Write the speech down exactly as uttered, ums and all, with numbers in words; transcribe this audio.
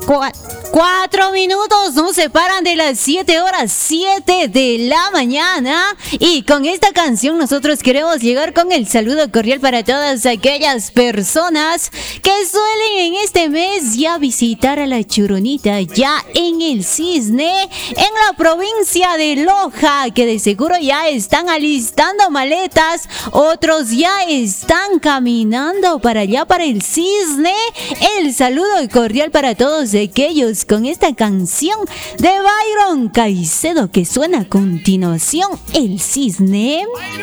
Cua- Cuatro minutos nos separan de las siete horas, siete de la mañana. Y con esta canción nosotros queremos llegar con el saludo cordial para todas aquellas personas que suelen en este mes ya visitar a la Churonita, ya en el Cisne, en la provincia de Loja, que de seguro ya están alistando maletas, otros ya están caminando para allá, para el Cisne. El saludo cordial para todos aquellos con esta canción de Byron Caicedo que suena a continuación, El Cisne.